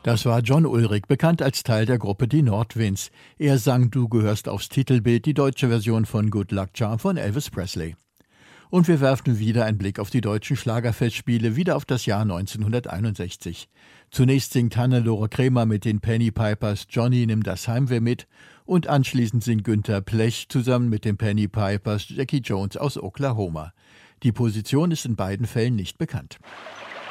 Das war John Ulrich, bekannt als Teil der Gruppe Die Nordwinds. Er sang Du gehörst aufs Titelbild, die deutsche Version von Good Luck Charm von Elvis Presley. Und wir werfen wieder einen Blick auf die deutschen Schlagerfestspiele, wieder auf das Jahr 1961. Zunächst singt Hannelore Krämer mit den Penny Pipers Johnny nimm das Heimweh mit und anschließend singt Günter Plech zusammen mit den Penny Pipers Jackie Jones aus Oklahoma. Die Position ist in beiden Fällen nicht bekannt.